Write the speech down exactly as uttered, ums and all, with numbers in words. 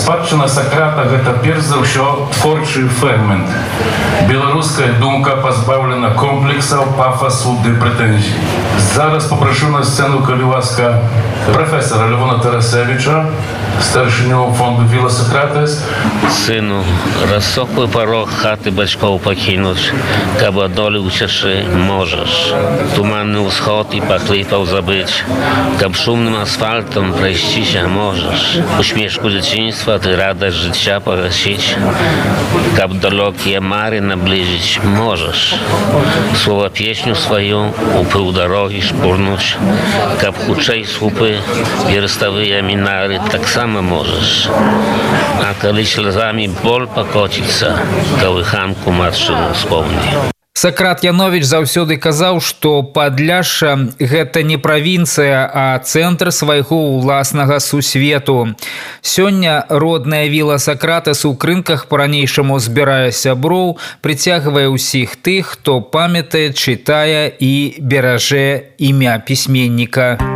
Спадчына Сократа – гэта перш за ўсё творчы фермент. Беларуская думка пазбаўлена комплексаў, пафасу ды прэтэнзій. Зараз попрошу на сцену, калі ласка, професора Левона Тарасевича, старшиню фонду Віла Сократес. Сыну, рассохлый порог хаты бацькоў пакінуць, каб адолі ўцячы можаш. Туманны ўсход і пакліпаў забыць, каб шумным асфальтам прайсціся можаш. Усмешку дзяцінства ты радасць жыцця пагасіць, каб далёкія мары наблізіць можаш. Слова песню сваю у пыл дарогі шпурнуць, каб хутчэй слупы верставыя мінары таксама можаш. А калі слязамі боль пакоціцца, калыханку матчыну успомні. Сократ Янович заўсёды казаў, што Падляшша – гэта не правінцыя, а цэнтр свайго ўласнага сусвету. Сёння родная віла Сократес у Крынках па-ранейшаму збірае сяброў, прыцягвае ўсіх тых, хто памятае, чытае і беражэ імя пісьменніка.